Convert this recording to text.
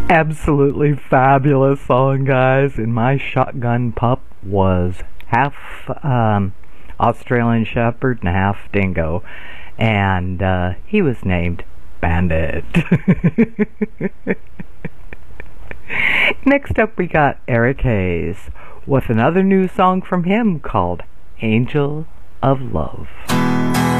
Absolutely fabulous song, guys. And my shotgun pup was half Australian Shepherd and half Dingo. And he was named Bandit. Next up, we got Eric Hayes with another new song from him called Angel of Love.